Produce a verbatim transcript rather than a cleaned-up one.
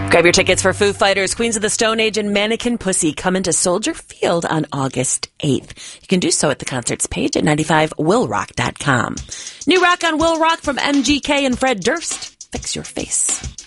Grab your tickets for Foo Fighters, Queens of the Stone Age, and Mannequin Pussy coming to Soldier Field on August eighth. You can do so at the concerts page at ninety-five will rock dot com. New rock on Will Rock from M G K and Fred Durst. Fix Your Face.